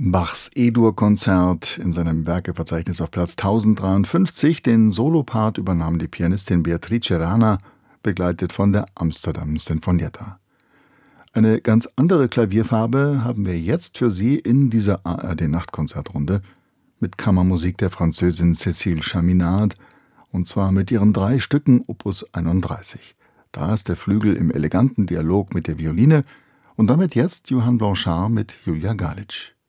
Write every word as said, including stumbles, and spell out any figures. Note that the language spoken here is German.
Bachs E-Dur-Konzert in seinem Werkeverzeichnis auf Platz tausenddreiundfünfzig. Den Solopart übernahm die Pianistin Beatrice Rana, begleitet von der Amsterdam Sinfonietta. Eine ganz andere Klavierfarbe haben wir jetzt für Sie in dieser A R D-Nachtkonzertrunde mit Kammermusik der Französin Cécile Chaminade, und zwar mit ihren drei Stücken Opus einunddreißig. Da ist der Flügel im eleganten Dialog mit der Violine und damit jetzt Johann Blanchard mit Julia Galić.